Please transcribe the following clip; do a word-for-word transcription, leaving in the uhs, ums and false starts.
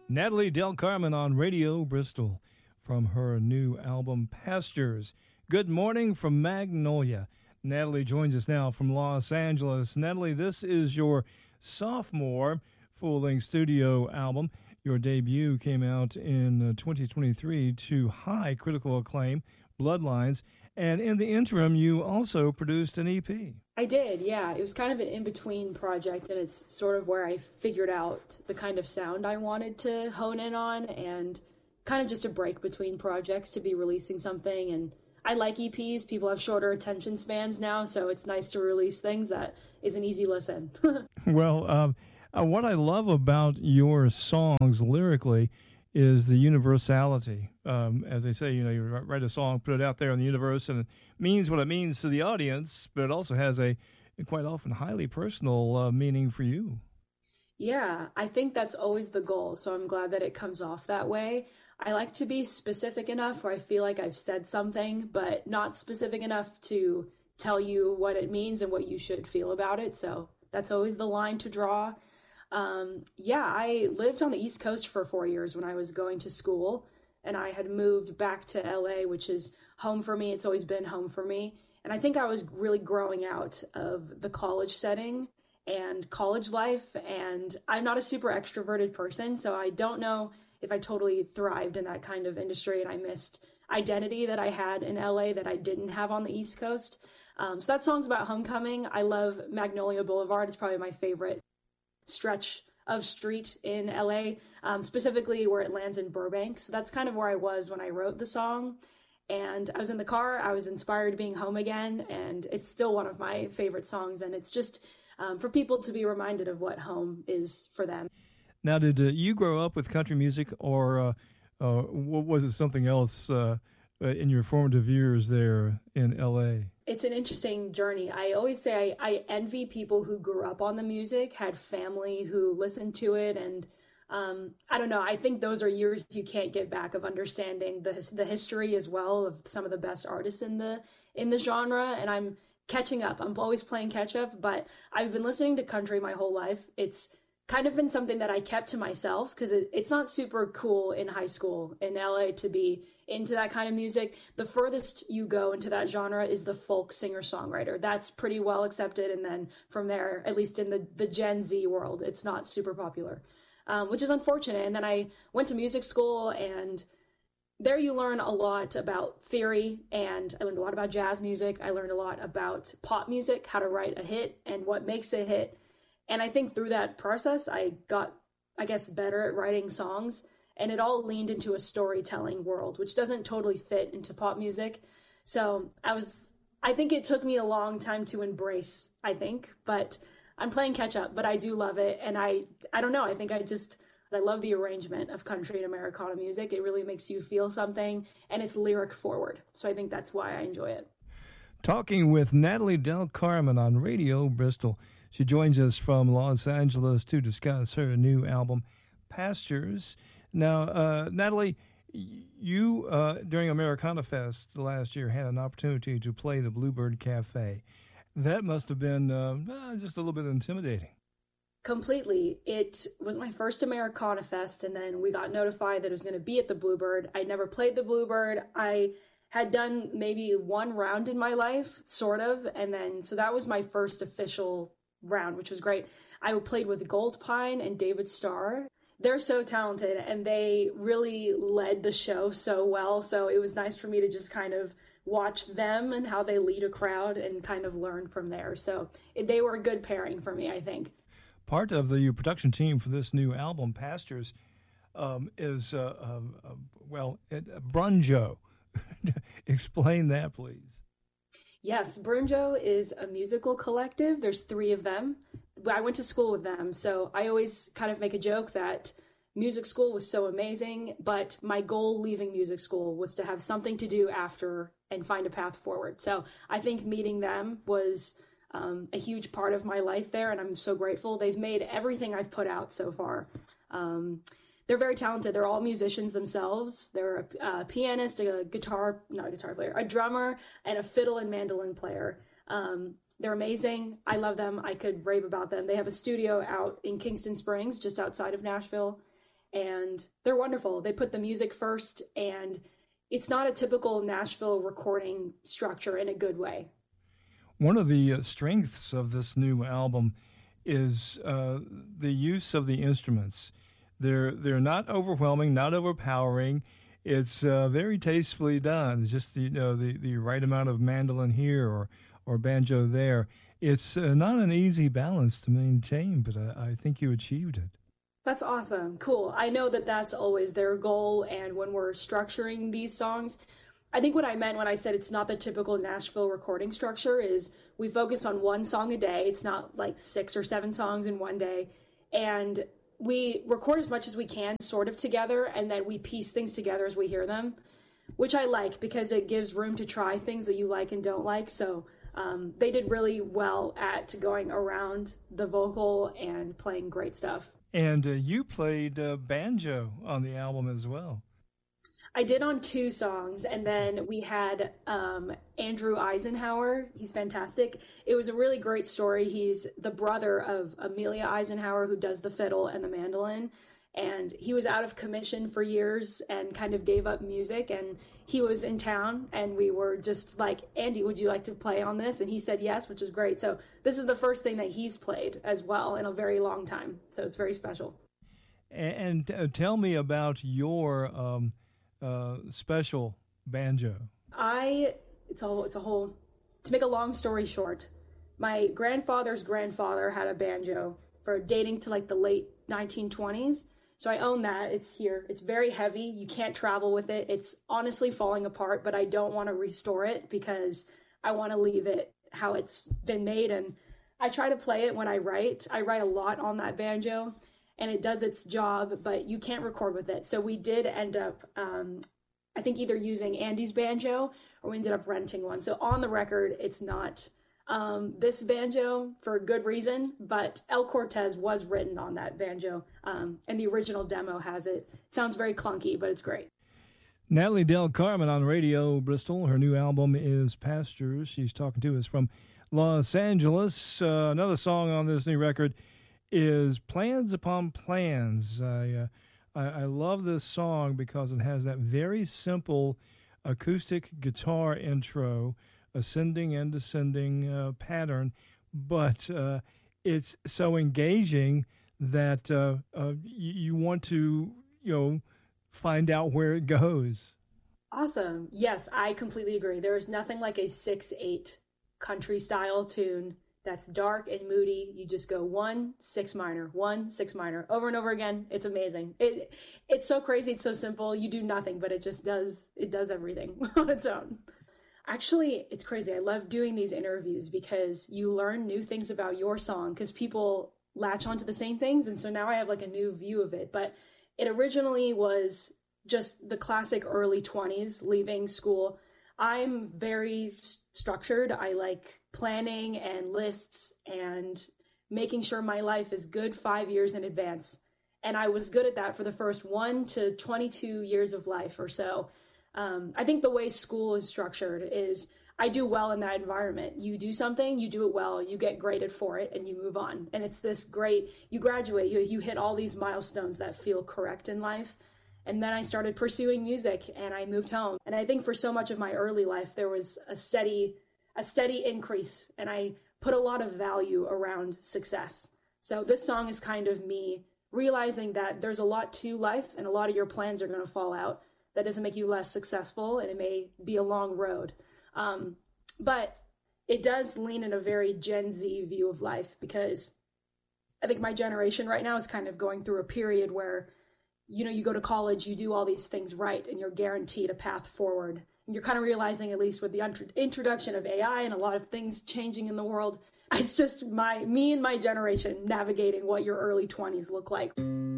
Natalie Del Carmen on Radio Bristol from her new album Pastures. Good morning from Magnolia. Natalie joins us now from Los Angeles. Natalie, this is your sophomore full-length studio album. Your debut came out in uh, twenty twenty-three to high critical acclaim, Bloodlines. And in the interim, you also produced an E P. I did, yeah. It was kind of an in-between project, and it's sort of where I figured out the kind of sound I wanted to hone in on, and kind of just a break between projects to be releasing something. And I like E Ps. People have shorter attention spans now, so it's nice to release things that is an easy listen. Well, um, uh, what I love about your songs lyrically is the universality. Um, as they say, you know, you write a song, put it out there in the universe, and it means what it means to the audience, but it also has a, a quite often highly personal uh, meaning for you. Yeah, I think that's always the goal, so I'm glad that it comes off that way. I like to be specific enough where I feel like I've said something, but not specific enough to tell you what it means and what you should feel about it, so that's always the line to draw. Um, yeah, I lived on the East Coast for four years when I was going to school, and I had moved back to L A, which is home for me. It's always been home for me. And I think I was really growing out of the college setting and college life, and I'm not a super extroverted person, so I don't know if I totally thrived in that kind of industry, and I missed identity that I had in L A that I didn't have on the East Coast. Um, so that song's about homecoming. I love Magnolia Boulevard. It's probably my favorite stretch of street in L A, um, specifically where it lands in Burbank. So that's kind of where I was when I wrote the song. And I was in the car, I was inspired being home again, and it's still one of my favorite songs. And it's just um, for people to be reminded of what home is for them. Now, did uh, you grow up with country music, or uh, uh, was it something else uh, in your formative years there in L A? It's an interesting journey. I always say I, I envy people who grew up on the music, had family who listened to it, and um, I don't know. I think those are years you can't get back of understanding the the history as well of some of the best artists in the in the genre. And I'm catching up. I'm always playing catch up, but I've been listening to country my whole life. It's kind of been something that I kept to myself because it, it's not super cool in high school in L A to be into that kind of music. The furthest you go into that genre is the folk singer-songwriter. That's pretty well accepted, and then from there, at least in the, the Gen Z world, it's not super popular, um, which is unfortunate. And then I went to music school, and there you learn a lot about theory, and I learned a lot about jazz music. I learned a lot about pop music, how to write a hit and what makes a hit. And I think through that process, I got, I guess, better at writing songs, and it all leaned into a storytelling world, which doesn't totally fit into pop music. So I was, I think it took me a long time to embrace, I think, but I'm playing catch up, but I do love it. And I, I don't know, I think I just, I love the arrangement of country and Americana music. It really makes you feel something, and it's lyric forward. So I think that's why I enjoy it. Talking with Natalie Del Carmen on Radio Bristol. She joins us from Los Angeles to discuss her new album, Pastures. Now, uh, Natalie, you, uh, during Americana Fest last year, had an opportunity to play the Bluebird Cafe. That must have been uh, uh, just a little bit intimidating. Completely. It was my first Americana Fest, and then we got notified that it was going to be at the Bluebird. I never played the Bluebird. I had done maybe one round in my life, sort of, and then, so that was my first official round, which was great. I played with Gold Pine and David Starr. They're so talented, and they really led the show so well. So it was nice for me to just kind of watch them and how they lead a crowd and kind of learn from there. So they were a good pairing for me, I think. Part of the production team for this new album, Pastures, um, is, uh, um, uh, well, it, uh, Brunjo. Explain that, please. Yes, Brunjo is a musical collective. There's three of them. I went to school with them, so I always kind of make a joke that music school was so amazing, but my goal leaving music school was to have something to do after and find a path forward. So I think meeting them was um, a huge part of my life there, and I'm so grateful. They've made everything I've put out so far. Um, they're very talented. They're all musicians themselves. They're a, a pianist, a guitar, not a guitar player, a drummer, and a fiddle and mandolin player. Um, they're amazing. I love them. I could rave about them. They have a studio out in Kingston Springs, just outside of Nashville. and they're wonderful. They put the music first, and it's not a typical Nashville recording structure in a good way. One of the uh, strengths of this new album is uh, the use of the instruments. They're they're not overwhelming, not overpowering. It's uh, very tastefully done. It's just the you know, the the right amount of mandolin here or or banjo there. It's uh, not an easy balance to maintain, but I, I think you achieved it. That's awesome. Cool. I know that that's always their goal, and when we're structuring these songs, I think what I meant when I said it's not the typical Nashville recording structure is we focus on one song a day. It's not like six or seven songs in one day. And we record as much as we can sort of together, and then we piece things together as we hear them, which I like because it gives room to try things that you like and don't like. So um, they did really well at going around the vocal and playing great stuff. And uh, you played uh, banjo on the album as well. I did on two songs, and then we had um, Andrew Eisenhower. He's fantastic. It was a really great story. He's the brother of Amelia Eisenhower, who does the fiddle and the mandolin, and he was out of commission for years and kind of gave up music, and he was in town, and we were just like, Andy, would you like to play on this? And he said yes, which is great. So this is the first thing that he's played as well in a very long time, so it's very special. And, and uh, tell me about your... Um... Uh, special banjo. I it's a it's a whole to make a long story short, my grandfather's grandfather had a banjo for dating to like the late nineteen twenties. So I own that. It's here. It's very heavy. You can't travel with it. It's honestly falling apart, but I don't want to restore it because I want to leave it how it's been made. And I try to play it when I write. I write a lot on that banjo, and it does its job, but you can't record with it. So we did end up, um, I think, either using Andy's banjo or we ended up renting one. So on the record, it's not um, this banjo for a good reason, but El Cortez was written on that banjo, um, and the original demo has it. It sounds very clunky, but it's great. Natalie Del Carmen on Radio Bristol. Her new album is Pastures. She's talking to us from Los Angeles. Uh, another song on this new record is Plans Upon Plans. I, uh, I I love this song because it has that very simple acoustic guitar intro, ascending and descending uh, pattern, but uh, it's so engaging that uh, uh, you, you want to, you know, find out where it goes. Awesome. Yes, I completely agree. There is nothing like a six eight country style tune that's dark and moody. You just go one, six minor, one, six minor, over and over again. It's amazing. It it's so crazy. It's so simple. You do nothing, but it just does, it does everything on its own. Actually, it's crazy. I love doing these interviews because you learn new things about your song because people latch onto the same things. And so now I have like a new view of it. But it originally was just the classic early twenties, leaving school. I'm very st- structured. I like planning and lists and making sure my life is good five years in advance. And I was good at that for the first one to twenty-two years of life or so. Um, I think the way school is structured is I do well in that environment. You do something, you do it well, you get graded for it, and you move on. And it's this great, you graduate, you, you hit all these milestones that feel correct in life. And then I started pursuing music and I moved home. And I think for so much of my early life, there was a steady, a steady increase. And I put a lot of value around success. So this song is kind of me realizing that there's a lot to life and a lot of your plans are going to fall out. That doesn't make you less successful and it may be a long road. Um, but it does lean in a very Gen Z view of life because I think my generation right now is kind of going through a period where you know, you go to college, you do all these things right, and you're guaranteed a path forward. And you're kind of realizing, at least with the int- introduction of A I and a lot of things changing in the world, it's just my me and my generation navigating what your early twenties look like.